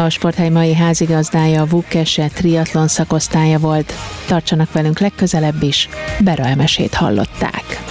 A Sporthely mai házigazdája a Vukkese triatlon szakosztálya volt. Tartsanak velünk legközelebb is, Bera Emesét hallották.